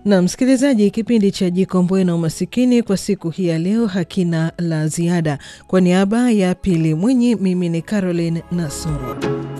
Na msikilizaji, kipindi cha Jikomboe na Umasikini kwa siku hii ya leo hakina la ziada. Kwa niaba ya Pili Mwinyi, mimi ni Caroline Nasoro.